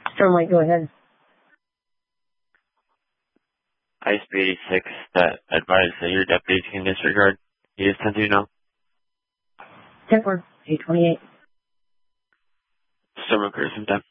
Stormlight, go ahead. ISP 86 that advised that your deputies can disregard ES 10-2 now. 10-4, 828. Storm occurs sometime.